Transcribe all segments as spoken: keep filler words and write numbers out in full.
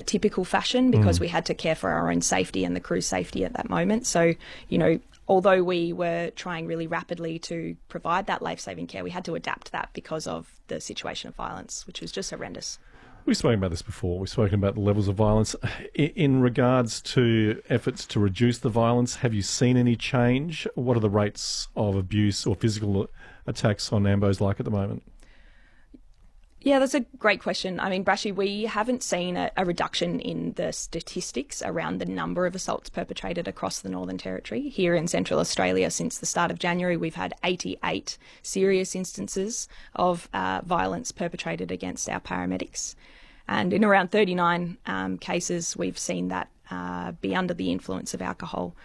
typical fashion because Mm. we had to care for our own safety and the crew's safety at that moment. So, you know, although we were trying really rapidly to provide that life-saving care, we had to adapt that because of the situation of violence, which was just horrendous. We've spoken about this before. We've spoken about the levels of violence. I- In regards to efforts to reduce the violence, have you seen any change? What are the rates of abuse or physical attacks on Ambos like at the moment? Yeah, that's a great question. I mean, Brashy, we haven't seen a, a reduction in the statistics around the number of assaults perpetrated across the Northern Territory. Here in Central Australia, since the start of January, we've had eighty-eight serious instances of uh, violence perpetrated against our paramedics. And in around thirty-nine um, cases, we've seen that uh, be under the influence of alcohol.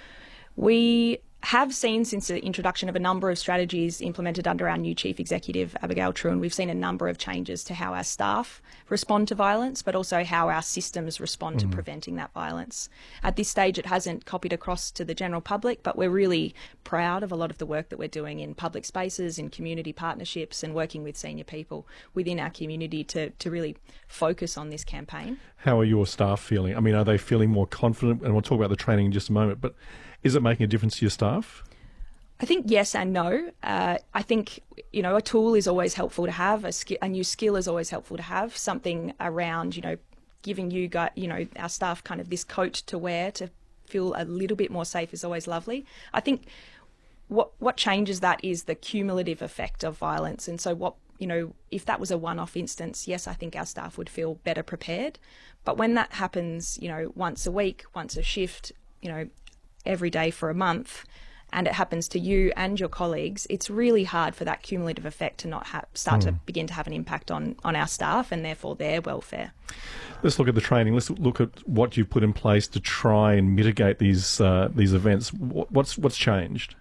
We have seen, since the introduction of a number of strategies implemented under our new Chief Executive, Abigail Truen, we've seen a number of changes to how our staff respond to violence, but also how our systems respond Mm. to preventing that violence. At this stage, it hasn't copied across to the general public, but we're really proud of a lot of the work that we're doing in public spaces, in community partnerships, and working with senior people within our community to, to really focus on this campaign. How are your staff feeling? I mean, are they feeling more confident? And we'll talk about the training in just a moment, but is it making a difference to your staff? I think yes and no. Uh, I think, you know, a tool is always helpful to have. A, sk- a new skill is always helpful to have. Something around, you know, giving you, gu- you know, our staff kind of this coat to wear to feel a little bit more safe is always lovely. I think what what changes that is the cumulative effect of violence. And so what, you know, if that was a one-off instance, yes, I think our staff would feel better prepared. But when that happens, you know, once a week, once a shift, you know, every day for a month, and it happens to you and your colleagues, it's really hard for that cumulative effect to not ha- start mm. to begin to have an impact on, on our staff and therefore their welfare. Let's look at the training. Let's look at what you've put in place to try and mitigate these uh, these events. What's what's changed?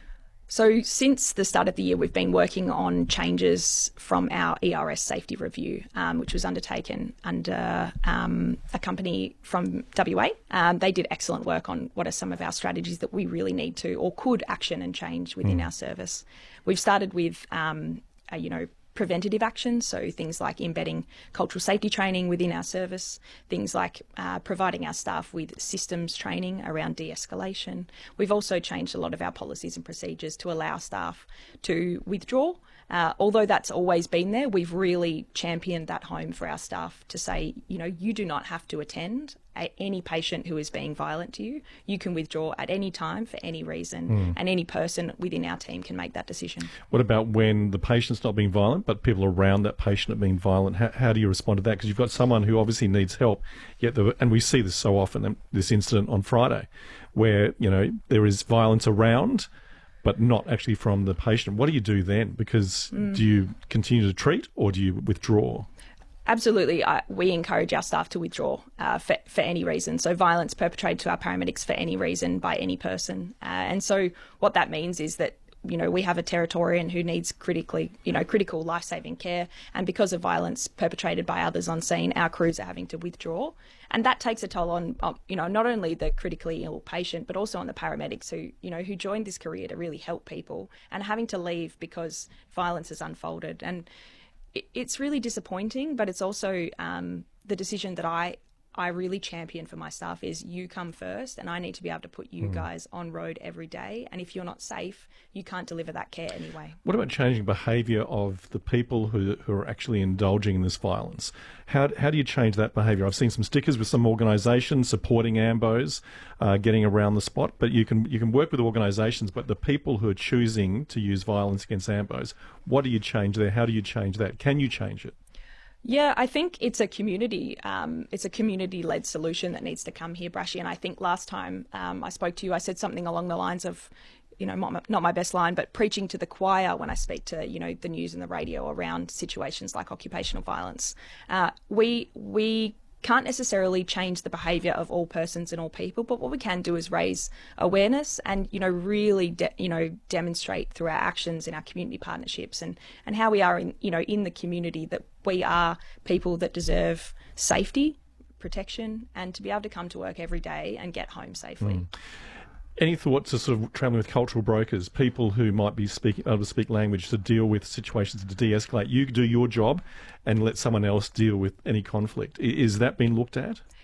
So since the start of the year, we've been working on changes from our E R S safety review, um, which was undertaken under um, a company from W A. Um, they did excellent work on what are some of our strategies that we really need to or could action and change within mm. our service. We've started with, um, a, you know, preventative actions, so things like embedding cultural safety training within our service, things like uh, providing our staff with systems training around de-escalation. We've also changed a lot of our policies and procedures to allow staff to withdraw. Uh, although that's always been there, we've really championed that home for our staff to say, you know, you do not have to attend a, any patient who is being violent to you. You can withdraw at any time for any reason, mm. and any person within our team can make that decision. What about when the patient's not being violent, but people around that patient are being violent? How, how do you respond to that? Because you've got someone who obviously needs help, yet the, and we see this so often, this incident on Friday, where, you know, there is violence around, but not actually from the patient. What do you do then? Because mm. do you continue to treat or do you withdraw? Absolutely. I, we encourage our staff to withdraw uh, for, for any reason. So violence perpetrated to our paramedics for any reason by any person. Uh, and so what that means is that, you know, we have a Territorian who needs critically, you know, critical life-saving care. And because of violence perpetrated by others on scene, our crews are having to withdraw. And that takes a toll on, you know, not only the critically ill patient, but also on the paramedics who, you know, who joined this career to really help people and having to leave because violence has unfolded. And it's really disappointing, but it's also um, the decision that I I really champion for my staff is you come first, and I need to be able to put you mm. guys on road every day. And if you're not safe, you can't deliver that care anyway. What about changing behaviour of the people who, who are actually indulging in this violence? How how do you change that behaviour? I've seen some stickers with some organisations supporting Ambos, uh, getting around the spot, but you can you can work with organisations, but the people who are choosing to use violence against Ambos, what do you change there? How do you change that? Can you change it? Yeah, I think it's a community, um, it's a community-led solution that needs to come here, Brashy. And I think last time um, I spoke to you, I said something along the lines of, you know, not, not my best line, but preaching to the choir when I speak to, you know, the news and the radio around situations like occupational violence. Uh, we we can't necessarily change the behaviour of all persons and all people, but what we can do is raise awareness and, you know, really, de- you know, demonstrate through our actions in our community partnerships and, and how we are in, you know, in the community that we are people that deserve safety, protection, and to be able to come to work every day and get home safely. Mm. Any thoughts of sort of travelling with cultural brokers, people who might be speaking able to speak language to deal with situations to de-escalate? You do your job and let someone else deal with any conflict. Is that being looked at?